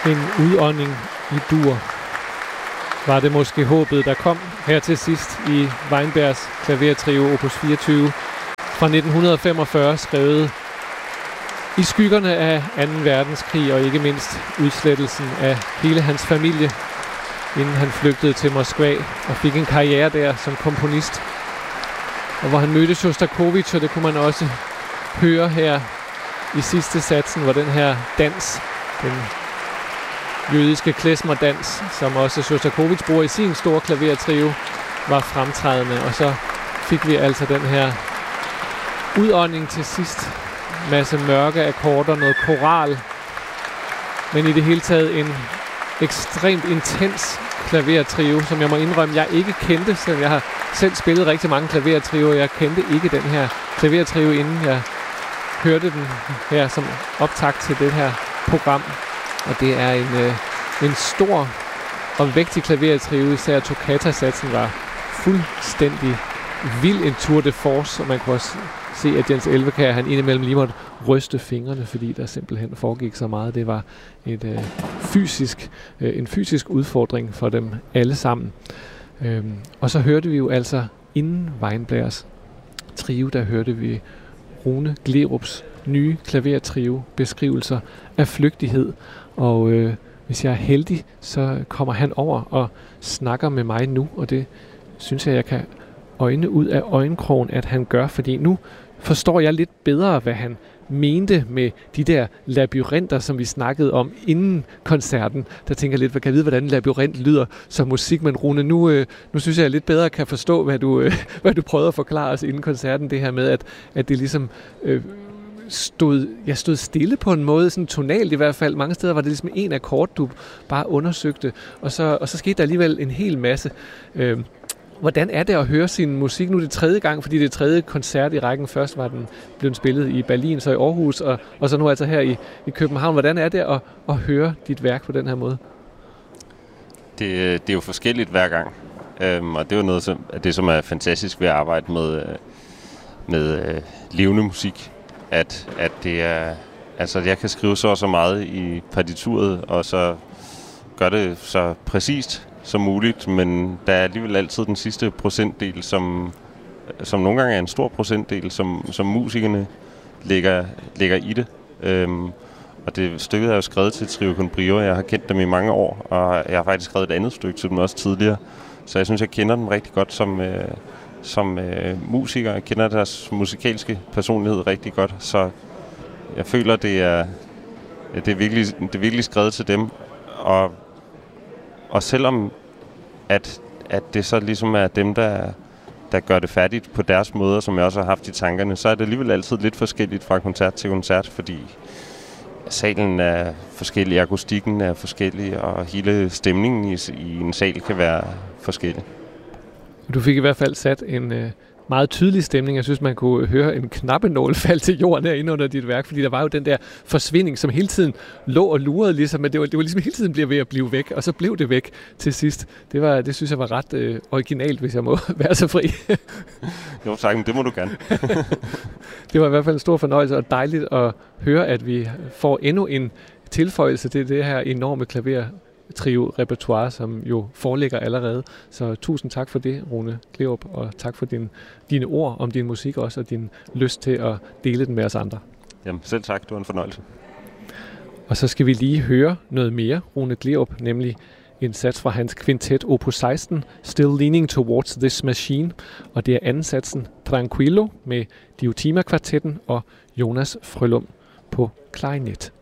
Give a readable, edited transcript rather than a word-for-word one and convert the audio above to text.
En udånding i dur. Var det måske håbet, der kom her til sidst i Weinbergs klavertrio opus 24 fra 1945, skrevet i skyggerne af 2. verdenskrig og ikke mindst udslettelsen af hele hans familie, inden han flygtede til Moskva og fik en karriere der som komponist. Og hvor han mødte Sjostakovitj, og det kunne man også høre her i sidste satsen, hvor den her dans, den jødiske klezmer-dans, som også Sjostakovitj bruger i sin store klavertrio, var fremtrædende. Og så fik vi altså den her udånding til sidst. Masse mørke akkorder, noget koral. Men i det hele taget en ekstremt intens klavertrio, som jeg må indrømme, jeg ikke kendte, selvom jeg har selv spillet rigtig mange klavertrioer. Jeg kendte ikke den her klavertrio, inden jeg hørte den her som optakt til det her program. Og det er en stor og vægtig klavertrio, især toccata-satsen var fuldstændig vild, en tour de force, og man kunne også se, at Jens Elvekjær, han indimellem lige måtte ryste fingrene, fordi der simpelthen foregik så meget. Det var en fysisk udfordring for dem alle sammen. Og så hørte vi jo altså inden Weinbergs trio, der hørte vi Rune Gleerups nye klavertrio, beskrivelser af flygtighed. Og hvis jeg er heldig, så kommer han over og snakker med mig nu, og det synes jeg kan øjne ud af øjenkrogen, at han gør, fordi nu forstår jeg lidt bedre, hvad han mente med de der labyrinter, som vi snakkede om inden koncerten. Der tænker jeg lidt, hvad kan jeg vide, hvordan en labyrint lyder som musik, men Rune, nu synes jeg lidt bedre kan forstå, hvad du prøvede at forklare os inden koncerten, det her med, at det ligesom stod stille på en måde, sådan tonalt i hvert fald. Mange steder var det ligesom en akkord, du bare undersøgte, og så skete der alligevel en hel masse. Hvordan er det at høre sin musik? Nu er det 3. gang, fordi det er 3. koncert i rækken. Først var den blevet spillet i Berlin, så i Aarhus, og så nu altså her i København. Hvordan er det at høre dit værk på den her måde? Det er jo forskelligt hver gang. Og det er jo noget af det, som er fantastisk ved at arbejde med levende musik. At det er, altså jeg kan skrive så meget i partituret, og så gør det så præcist som muligt, men der er alligevel altid den sidste procentdel, som nogle gange er en stor procentdel, som musikerne lægger i det. Og det stykket er jo skrevet til Trio con Brio, jeg har kendt dem i mange år, og jeg har faktisk skrevet et andet stykke til dem også tidligere, så jeg synes, jeg kender dem rigtig godt som musiker. Jeg kender deres musikalske personlighed rigtig godt, så jeg føler, det er virkelig skrevet til dem, og selvom at det så ligesom er dem, der gør det færdigt på deres måder, som jeg også har haft i tankerne, så er det alligevel altid lidt forskelligt fra koncert til koncert, fordi salen er forskellig, akustikken er forskellig, og hele stemningen i en sal kan være forskellig. Du fik i hvert fald sat en meget tydelig stemning. Jeg synes, man kunne høre en knappenål falde til jorden herinde under dit værk, fordi der var jo den der forsvinding, som hele tiden lå og lurede, ligesom, men det var ligesom hele tiden ved at blive væk, og så blev det væk til sidst. Det synes jeg var ret originalt, hvis jeg må være så fri. Jo tak, men det må du gerne. Det var i hvert fald en stor fornøjelse, og dejligt at høre, at vi får endnu en tilføjelse til det her enorme klavertrio-repertoire, som jo foreligger allerede. Så tusind tak for det, Rune Gleerup, og tak for dine ord om din musik også, og din lyst til at dele den med os andre. Jamen selv tak, det var en fornøjelse. Og så skal vi lige høre noget mere, Rune Gleerup, nemlig en sats fra hans kvintet opus 16, Still Leaning Towards This Machine, og det er anden satsen, Tranquillo, med Diotima-kvartetten og Jonas Frølund på klarinet.